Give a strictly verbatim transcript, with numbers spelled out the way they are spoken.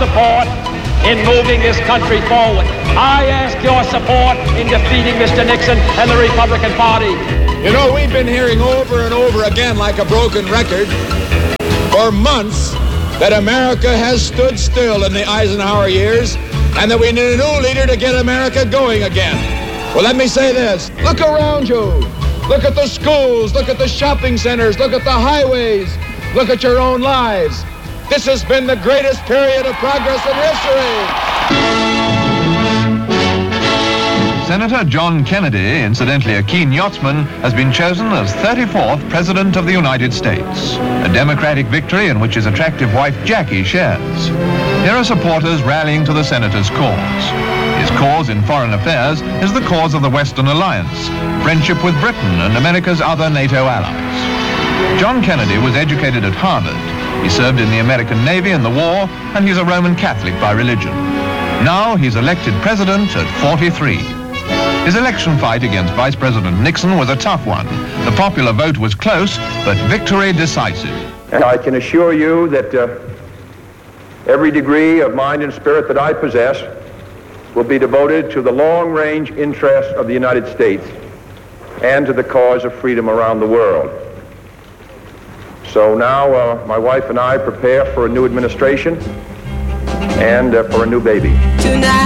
support in moving this country forward. I ask your support in defeating Mister Nixon and the Republican Party. You know, we've been hearing over and over again, like a broken record, for months, that America has stood still in the Eisenhower years and that we need a new leader to get America going again. Well, let me say this. Look around you. Look at the schools. Look at the shopping centers. Look at the highways. Look at your own lives. This has been the greatest period of progress in history. Senator John Kennedy, incidentally a keen yachtsman, has been chosen as thirty-fourth President of the United States, a Democratic victory in which his attractive wife Jackie shares. Here are supporters rallying to the Senator's cause. His cause in foreign affairs is the cause of the Western Alliance, friendship with Britain and America's other NATO allies. John Kennedy was educated at Harvard. He served in the American Navy in the war, and he's a Roman Catholic by religion. Now he's elected president at forty-three. His election fight against Vice President Nixon was a tough one. The popular vote was close, but victory decisive. And I can assure you that uh, every degree of mind and spirit that I possess will be devoted to the long-range interests of the United States and to the cause of freedom around the world. So now uh, my wife and I prepare for a new administration and uh, for a new baby. Tonight.